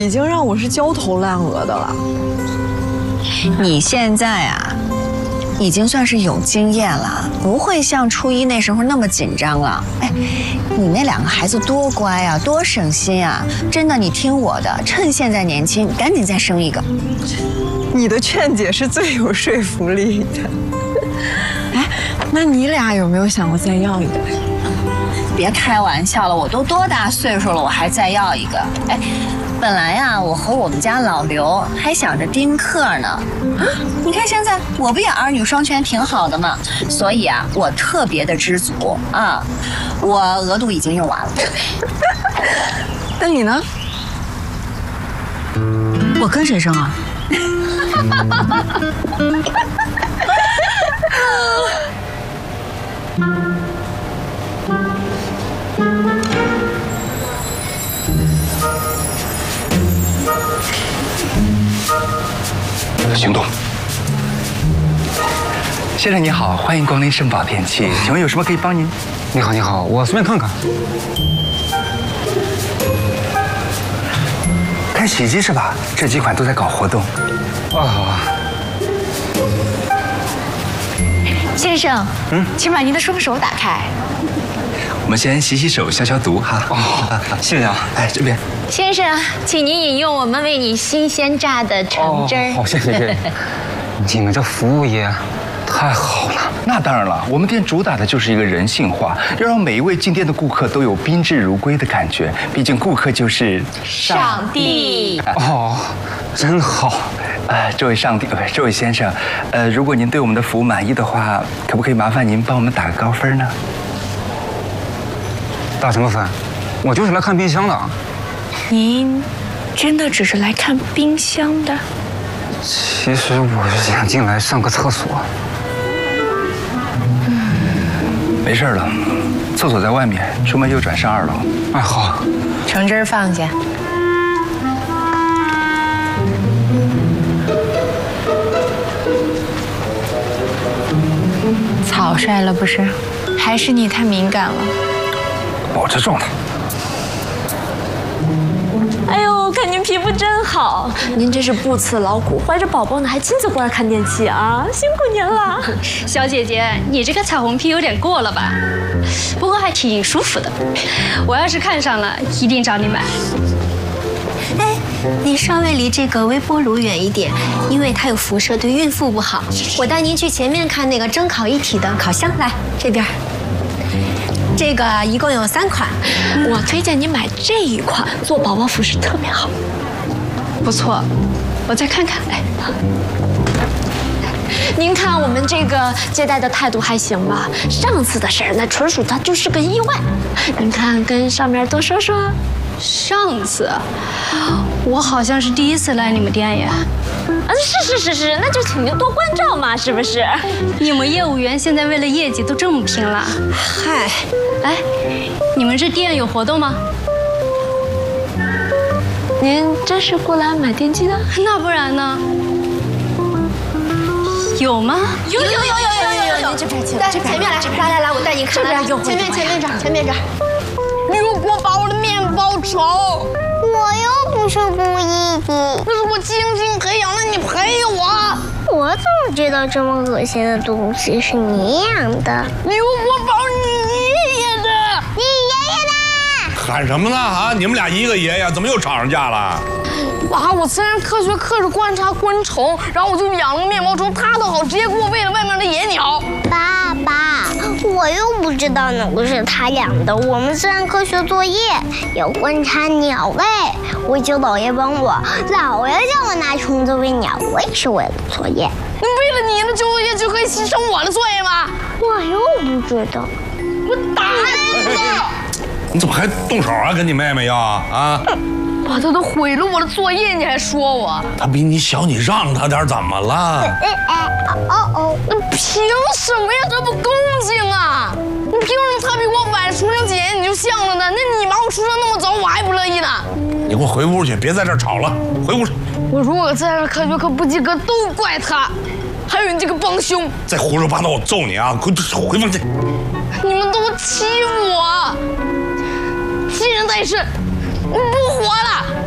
已经让我是焦头烂额的了。 你现在啊，已经算是有经验了，不会像初一那时候那么紧张了。哎，你那2个孩子多乖啊，多省心啊！真的，你听我的，趁现在年轻，赶紧再生一个。 你的劝解是最有说服力的。哎，那你俩有没有想过再要一个？ 别开玩笑了，我都多大岁数了，我还再要一个？哎。本来呀，我和我们家老刘还想着丁克呢，你看现在我不也儿女双全挺好的吗？所以啊，我特别的知足啊，我额度已经用完了。 那你呢？ 我跟谁生啊？ 行动。先生你好，欢迎光临盛宝电器，请问有什么可以帮您？ 你好，你好，我随便看看。 看洗衣机是吧？这几款都在搞活动。 哦。 先生，请把您的双手打开。 我们先洗洗手，消消毒哈。 哦，谢谢啊。 哎，这边。 先生，请您饮用我们为你新鲜榨的橙汁儿。 好，谢谢。你们这服务业太好了。 那当然了，我们店主打的就是一个人性化，要让每一位进店的顾客都有宾至如归的感觉。毕竟顾客就是上帝。 哦，真好。 这位上帝，这位先生，如果您对我们的服务满意的话，可不可以麻烦您帮我们打个高分呢？ 打什么分？我就是来看冰箱的。 您真的只是来看冰箱的？ 其实我是想进来上个厕所。 没事了，厕所在外面，出门右转上2楼。 哎，好。 橙汁放下。草率了不是？还是你太敏感了？ 保持状态。 哎呦，看您皮肤真好，您真是不辞劳苦，怀着宝宝呢还亲自过来看电器啊，辛苦您了。 小姐姐，你这个彩虹屁有点过了吧？不过还挺舒服的。我要是看上了，一定找你买。 哎，你稍微离这个微波炉远一点，因为它有辐射，对孕妇不好。我带您去前面看那个蒸烤一体的烤箱，来这边。这个一共有3款， 我推荐你买这一款，做宝宝服饰特别好。 不错，我再看看。哎， 您看我们这个接待的态度还行吧？上次的事儿那纯属它就是个意外。您看跟上面多说说。 上次我好像是第一次来你们店呀。 是，那就请您多关照嘛，是不是？ 你们业务员现在为了业绩都这么拼了？ 嗨， 哎，你们这店有活动吗？ 您真是过来买电机的？ 那不然呢？有吗？ 有，您这边请，这边前面来，我带您看。前面这儿。 你又给我把我的面包炒！ 我又不是故意的， 这是我精心培养的，你赔我！ 我怎么知道这么恶心的东西是你养的？ 你又给我保你爷爷的！ 你爷爷的！ 喊什么呢？啊，你们俩一个爷爷，怎么又吵上架了？ 爸，我自然科学课是观察昆虫，然后我就养了个面包虫，它的好，直接给我喂了外面的野鸟。 爸，我又不知道哪个是他养的。我们自然科学作业要观察鸟类，我求姥爷帮我，姥爷叫我拿虫子喂鸟，我也是为了作业。 你为了你的作业就可以牺牲我的作业吗？ 我又不知道。 我打你！ 你怎么还动手啊？跟你妹妹要啊？ 爸，他都毁了我的作业，你还说我？ 他比你小，你让他点怎么了？ 那凭什么呀？这不公平啊！你凭什么他比我晚出生几年你就向着呢？那你把我出生那么早，我还不乐意呢。 你给我回屋去，别在这儿吵了，回屋去。 我如果在这科学课不及格，都怪他，还有你这个帮凶。 再胡说八道，我揍你啊！回房间。 你们都欺负我，新陈代谢，我不活了。